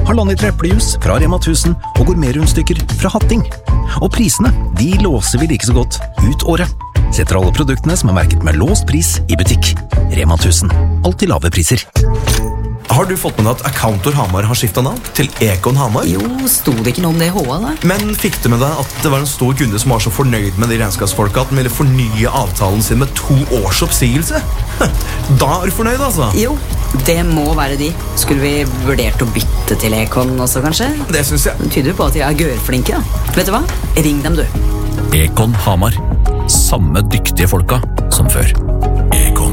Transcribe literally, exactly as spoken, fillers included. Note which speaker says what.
Speaker 1: halvannen liter eplejus fra Rema tusen og gourmetrundstykker fra Hatting. Og prisene, de låser vi like så godt ut året. Setter alle produktene som er merket med låst pris i butikk. Rema tusen. Alltid lave priser.
Speaker 2: Har du fått med deg at Accountor Hamar har skiftet navn til Econ Hamar?
Speaker 3: Jo, stod det ikke noe om det i H A da?
Speaker 2: Men fikk du med deg at det var en stor kunde som var så fornøyd med de regnskapsfolka at den ville fornye avtalen sin med to års oppsigelse? Da er du fornøyd, altså?
Speaker 3: Jo, det må være de. Skulle vi vurdert å bytte til Econ også, kanskje?
Speaker 2: Det synes jeg.
Speaker 3: Det tyder jo på at de er gørflinke, da. Vet du hva? Ring dem, du.
Speaker 1: Econ Hamar. Samme dyktige folka som før.